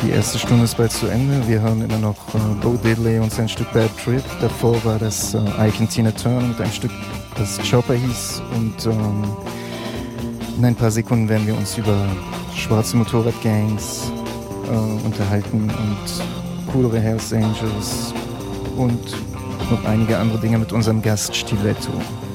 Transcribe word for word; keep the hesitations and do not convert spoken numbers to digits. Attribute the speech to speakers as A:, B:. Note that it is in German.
A: Die erste Stunde ist bald zu Ende. Wir hören immer noch äh, Bo Diddley und sein Stück Bad Trip. Davor war das äh, Ike und Tina Turner mit einem Stück, das Chopper hieß. Und ähm, in ein paar Sekunden werden wir uns über schwarze Motorradgangs äh, unterhalten und coolere Hells Angels und noch einige andere Dinge mit unserem Gast Stiletto.